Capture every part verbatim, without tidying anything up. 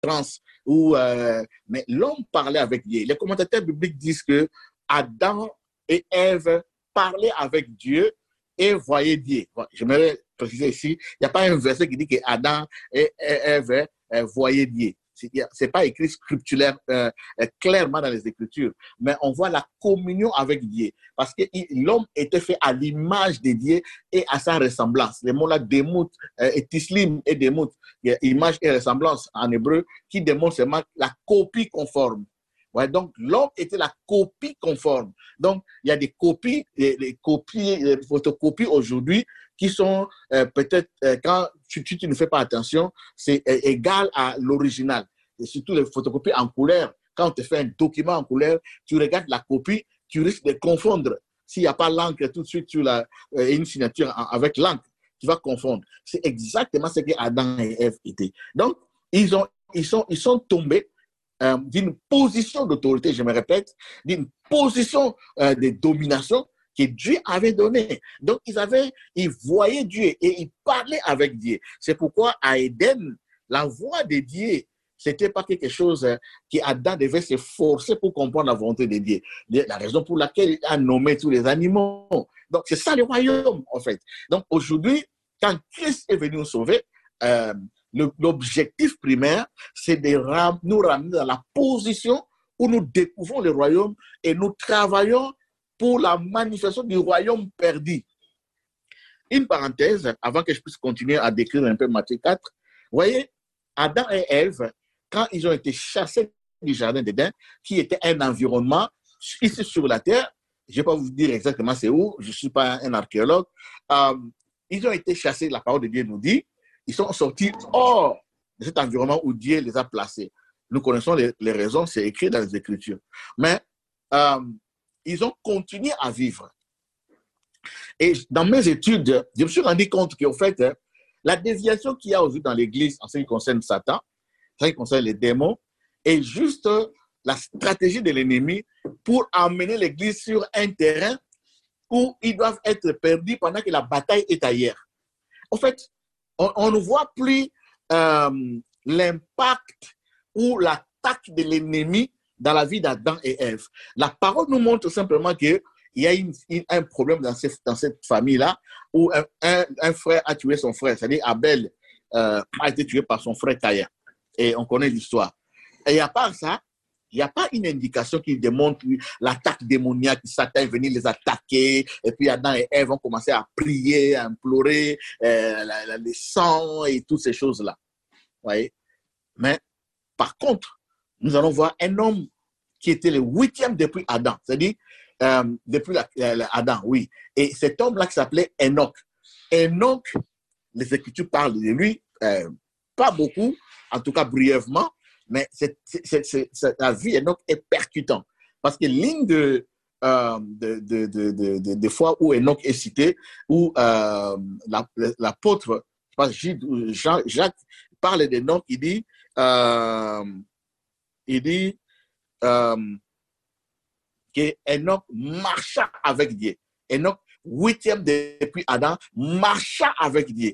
transe. Où, euh, mais l'homme parlait avec Dieu. Les commentateurs bibliques disent que Adam et Ève parlaient avec Dieu et voyaient Dieu. Bon, j'aimerais préciser ici, il n'y a pas un verset qui dit que Adam et Ève euh, voyaient Dieu. Ce n'est pas écrit scripturaire, euh, clairement dans les Écritures, mais on voit la communion avec Dieu, parce que l'homme était fait à l'image de Dieu et à sa ressemblance. Les mots-là, démout, euh, et tislim et démout, image et ressemblance en hébreu, qui démontre seulement la copie conforme. Ouais, donc, l'homme était la copie conforme. Donc, il y a des copies, des, des copies, des photocopies aujourd'hui qui sont euh, peut-être, euh, quand tu, tu, tu ne fais pas attention, c'est euh, égal à l'original. Et surtout les photocopies en couleur. Quand on te fait un document en couleur, tu regardes la copie, tu risques de confondre. S'il n'y a pas l'encre tout de suite sur la, euh, une signature avec l'encre, tu vas confondre. C'est exactement ce que Adam et Ève étaient. Donc, ils, ont, ils, sont, ils sont tombés euh, d'une position d'autorité, je me répète, d'une position euh, de domination que Dieu avait donnée. Donc, ils, avaient, ils voyaient Dieu et ils parlaient avec Dieu. C'est pourquoi à Éden, la voix de Dieu, ce n'était pas quelque chose qu'Adam devait se forcer pour comprendre la volonté de Dieu. La raison pour laquelle il a nommé tous les animaux. Donc, c'est ça le royaume, en fait. Donc, aujourd'hui, quand Christ est venu nous sauver, euh, l'objectif primaire, c'est de ram nous ramener dans la position où nous découvrons le royaume et nous travaillons pour la manifestation du royaume perdu. Une parenthèse, avant que je puisse continuer à décrire un peu Matthieu quatre. Vous voyez, Adam et Ève, quand ils ont été chassés du jardin d'Éden, qui était un environnement ici sur la terre, je ne vais pas vous dire exactement c'est où, je ne suis pas un archéologue, euh, ils ont été chassés, la parole de Dieu nous dit, ils sont sortis hors de cet environnement où Dieu les a placés. Nous connaissons les, les raisons, c'est écrit dans les Écritures. Mais euh, ils ont continué à vivre. Et dans mes études, je me suis rendu compte qu'en fait, la déviation qu'il y a aujourd'hui dans l'Église en ce qui concerne Satan, en ce qui concerne les démons, est juste la stratégie de l'ennemi pour amener l'Église sur un terrain où ils doivent être perdus pendant que la bataille est ailleurs. En fait, on, on ne voit plus euh, l'impact ou l'attaque de l'ennemi dans la vie d'Adam et Ève. La parole nous montre simplement qu'il y a une, une, un problème dans, ces, dans cette famille-là où un, un, un frère a tué son frère, c'est-à-dire Abel euh, a été tué par son frère Caïn. Et on connaît l'histoire. Et à part ça, il n'y a pas une indication qui démontre l'attaque démoniaque, Satan est venu les attaquer, et puis Adam et Ève ont commencé à prier, à implorer euh, la, la, le sang et toutes ces choses-là. Voyez? Mais par contre, nous allons voir un homme qui était le huitième depuis Adam, c'est-à-dire euh, depuis la, la, Adam, oui. Et cet homme-là qui s'appelait Enoch. Enoch, les Écritures parlent de lui, euh, pas beaucoup, en tout cas brièvement, mais c'est, c'est, c'est, c'est, la vie d'Enoch est percutante. Parce que l'une de, euh, de, de, de, de, de, de fois où Enoch est cité, où euh, la, l'apôtre, je pense, Jean, Jacques parle d'Enoch, il dit, euh, il dit euh, que Enoch marcha avec Dieu. Enoch, huitième depuis Adam, marcha avec Dieu.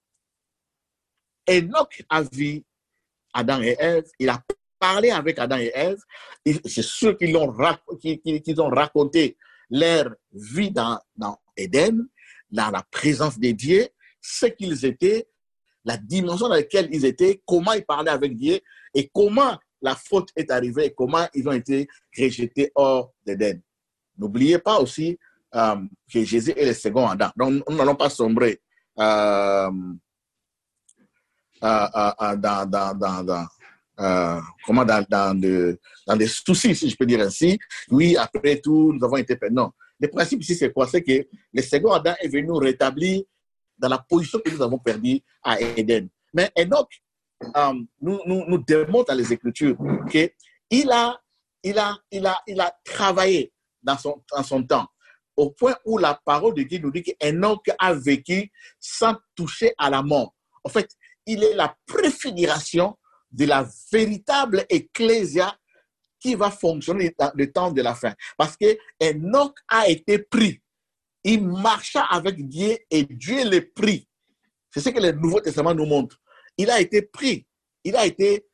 Enoch a vu Adam et Ève, il a parlé avec Adam et Ève, et c'est ceux qui l'ont qui, qui, qui ont raconté leur vie dans, dans Éden, dans la présence de Dieu, ce qu'ils étaient, la dimension dans laquelle ils étaient, comment ils parlaient avec Dieu et comment la faute est arrivée et comment ils ont été rejetés hors d'Éden. N'oubliez pas aussi euh, que Jésus est le second Adam. Donc, nous n'allons pas sombrer euh, Euh, euh, dans, dans, dans, dans, euh, comment dans, dans, de, dans des soucis, si je peux dire ainsi. Oui, après tout, nous avons été perdus. Non. Le principe ici, c'est quoi? C'est que le second Adam est venu nous rétablir dans la position que nous avons perdue à Éden. Mais Enoch euh, nous, nous, nous démontre dans les Écritures qu'il a, il a, il a, il a travaillé dans son, dans son temps, au point où la parole de Dieu nous dit qu'Enoch a vécu sans toucher à la mort. En fait, il est la préfiguration de la véritable ecclésia qui va fonctionner dans le temps de la fin. Parce que Enoch a été pris. Il marcha avec Dieu et Dieu l'a pris. C'est ce que le Nouveau Testament nous montre. Il a été pris. Il a été